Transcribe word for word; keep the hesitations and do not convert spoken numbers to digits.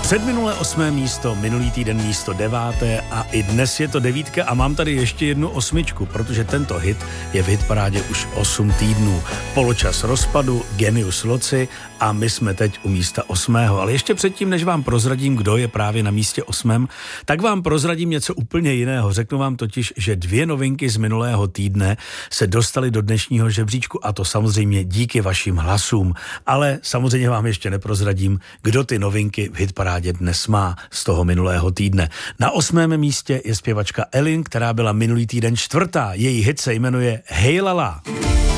Předminulé osmé místo, minulý týden místo deváté a i dnes je to devítka a mám tady ještě jednu osmičku, protože tento hit je v hitparádě už osm týdnů. Poločas rozpadu, Genius Loci a my jsme teď u místa osmého. Ale ještě předtím, než vám prozradím, kdo je právě na místě osmém, tak vám prozradím něco úplně jiného. Řeknu vám totiž, že dvě novinky z minulého týdne se dostaly do dnešního žebříčku a to samozřejmě díky vašim hlasům. Ale samozřejmě vám ještě neprozradím, kdo ty novinky v hitparádě dnes má z toho minulého týdne. Na osmém místě je zpěvačka Elin, která byla minulý týden čtvrtá. Její hit se jmenuje Hej Lala.